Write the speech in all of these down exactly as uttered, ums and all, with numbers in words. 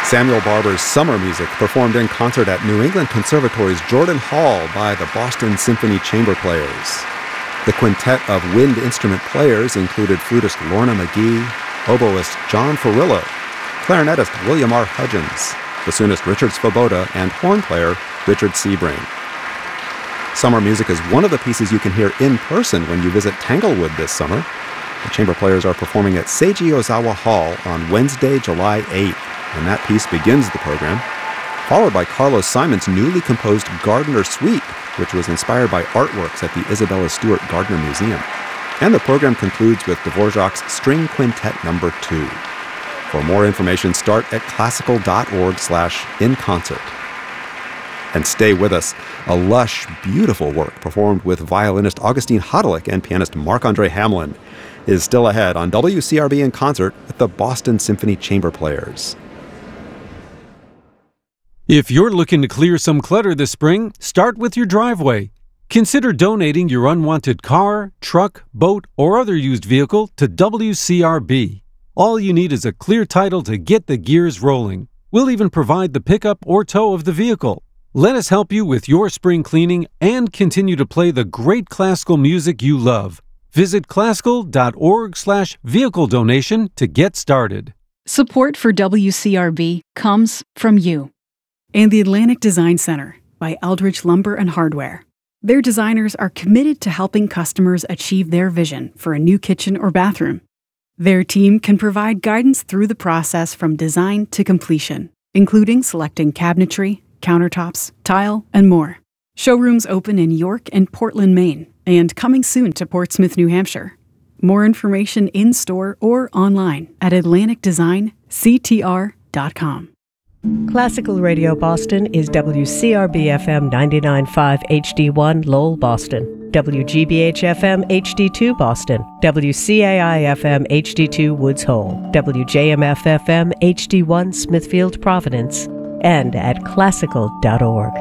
Samuel Barber's Summer Music performed in concert at New England Conservatory's Jordan Hall by the Boston Symphony Chamber Players. The quintet of wind instrument players included flutist Lorna McGee, oboist John Farillo, clarinetist William R. Hudgens, bassoonist Richard Svoboda, and horn player Richard Sebring. Summer Music is one of the pieces you can hear in person when you visit Tanglewood this summer. The chamber players are performing at Seiji Ozawa Hall on Wednesday, July eighth, and that piece begins the program, followed by Carlos Simon's newly composed Gardner Suite, which was inspired by artworks at the Isabella Stewart Gardner Museum. And the program concludes with Dvorak's String Quintet Number two. For more information, start at classical.org slash in concert. And stay with us. A lush, beautiful work performed with violinist Augustine Hodelick and pianist Marc-Andre Hamelin is still ahead on W C R B in concert with the Boston Symphony Chamber Players. If you're looking to clear some clutter this spring, start with your driveway. Consider donating your unwanted car, truck, boat, or other used vehicle to W C R B. All you need is a clear title to get the gears rolling. We'll even provide the pickup or tow of the vehicle. Let us help you with your spring cleaning and continue to play the great classical music you love. Visit classical.org slash vehicle donation to get started. Support for W C R B comes from you. And the Atlantic Design Center by Eldridge Lumber and Hardware. Their designers are committed to helping customers achieve their vision for a new kitchen or bathroom. Their team can provide guidance through the process from design to completion, including selecting cabinetry, countertops, tile, and more. Showrooms open in York and Portland, Maine, and coming soon to Portsmouth, New Hampshire. More information in-store or online at atlantic design c t r dot com. Classical Radio Boston is W C R B F M ninety-nine point five H D one Lowell, Boston, W G B H F M H D two Boston, W C A I F M H D two Woods Hole, W J M F F M H D one Smithfield, Providence, and at classical dot org.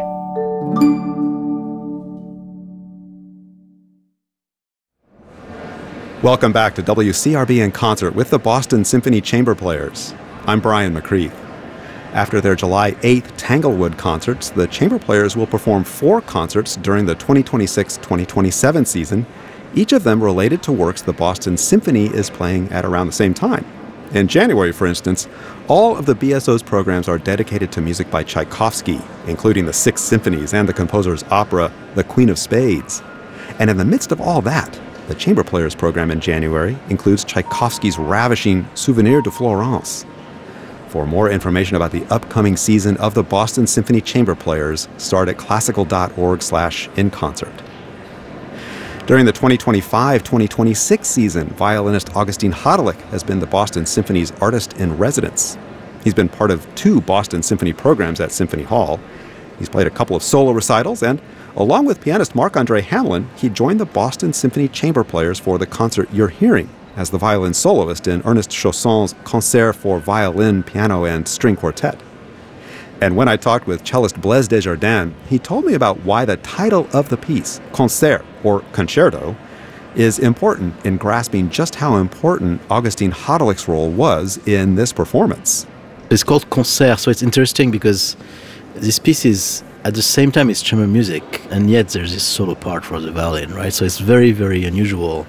Welcome back to W C R B in concert with the Boston Symphony Chamber Players. I'm Brian McCreath. After their July eighth Tanglewood concerts, the chamber players will perform four concerts during the twenty twenty-six twenty twenty-seven season, each of them related to works the Boston Symphony is playing at around the same time. In January, for instance, all of the B S O's programs are dedicated to music by Tchaikovsky, including the Six Symphonies and the composer's opera, The Queen of Spades. And in the midst of all that, the chamber players program in January includes Tchaikovsky's ravishing Souvenir de Florence. For more information about the upcoming season of the Boston Symphony Chamber Players, start at classical.org slash in concert. During the twenty twenty-five twenty twenty-six season, violinist Augustine Hodelick has been the Boston Symphony's artist in residence. He's been part of two Boston Symphony programs at Symphony Hall. He's played a couple of solo recitals, and along with pianist Marc-Andre Hamelin, he joined the Boston Symphony Chamber Players for the concert you're hearing as the violin soloist in Ernest Chausson's Concert for Violin, Piano, and String Quartet. And when I talked with cellist Blaise Desjardins, he told me about why the title of the piece, Concert, or Concerto, is important in grasping just how important Augustine Hodelick's role was in this performance. It's called Concert, so it's interesting because this piece is, at the same time, it's chamber music, and yet there's this solo part for the violin, right? So it's very, very unusual.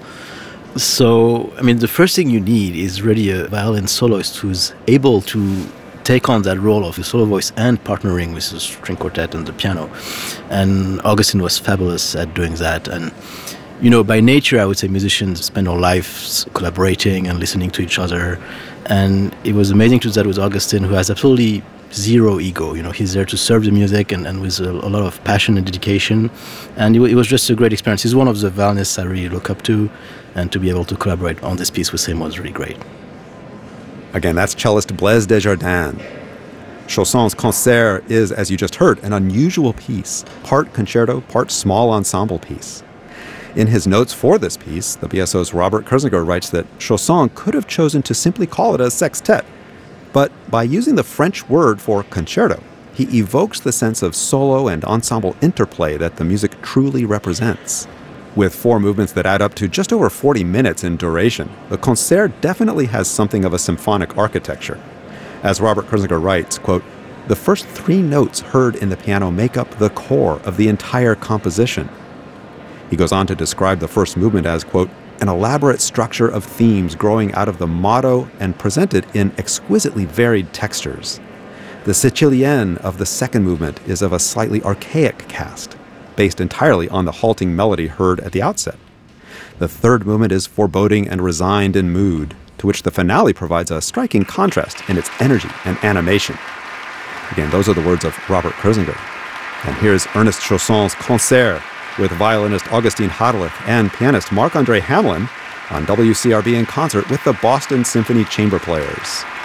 So, I mean, the first thing you need is really a violin soloist who's able to take on that role of a solo voice and partnering with the string quartet and the piano. And Augustine was fabulous at doing that. And, you know, by nature, I would say musicians spend their lives collaborating and listening to each other. And it was amazing to do that with Augustine, who has absolutely zero ego. You know, he's there to serve the music and, and with a, a lot of passion and dedication. And it, it was just a great experience. He's one of the violinists I really look up to. And to be able to collaborate on this piece with him was really great. Again, that's cellist Blaise Desjardins. Chausson's Concert is, as you just heard, an unusual piece, part concerto, part small ensemble piece. In his notes for this piece, the B S O's Robert Kersniger writes that Chausson could have chosen to simply call it a sextet, but by using the French word for concerto, he evokes the sense of solo and ensemble interplay that the music truly represents. With four movements that add up to just over forty minutes in duration, the concert definitely has something of a symphonic architecture. As Robert Kirsinger writes, quote, "The first three notes heard in the piano make up the core of the entire composition." He goes on to describe the first movement as, quote, "an elaborate structure of themes growing out of the motto and presented in exquisitely varied textures. The Sicilienne of the second movement is of a slightly archaic cast, based entirely on the halting melody heard at the outset. The third movement is foreboding and resigned in mood, to which the finale provides a striking contrast in its energy and animation." Again, those are the words of Robert Kirsinger. And here's Ernest Chausson's Concert with violinist Augustine Harlech and pianist Marc-André Hamelin on W C R B in concert with the Boston Symphony Chamber Players.